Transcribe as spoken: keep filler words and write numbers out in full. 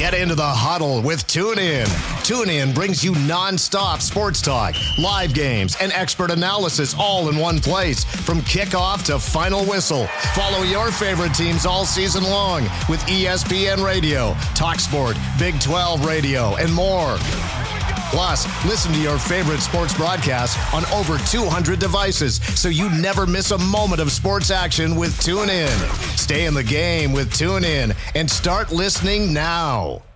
Get into the huddle with TuneIn. TuneIn brings you non-stop sports talk, live games, and expert analysis all in one place from kickoff to final whistle. Follow your favorite teams all season long with E S P N Radio, TalkSport, Big twelve Radio, and more. Plus, listen to your favorite sports broadcasts on over two hundred devices so you never miss a moment of sports action with TuneIn. Stay in the game with TuneIn and start listening now.